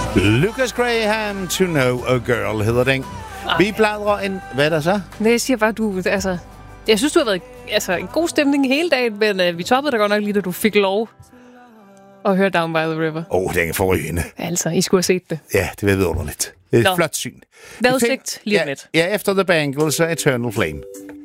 Lucas Graham, To Know a Girl, hedder den. Vi bladrer en... Hvad er der så? Nej, jeg siger bare, jeg synes, du har været en god stemning hele dagen, men vi toppede dig godt nok lige, da du fik lov at høre Down by the River. Den er forrygende. Altså, I skulle have set det. Ja, det var vidunderligt. Det er et flot syn. Vejrudsigt lige om lidt. Ja, efter The Bangles og Eternal Flame.